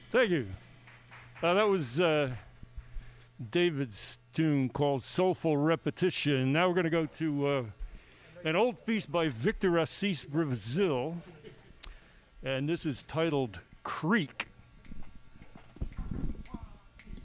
Thank you. That was David's tune called Soulful Repetition. Now we're going to go to an old piece by Victor Assis Brazil, and this is titled Creek.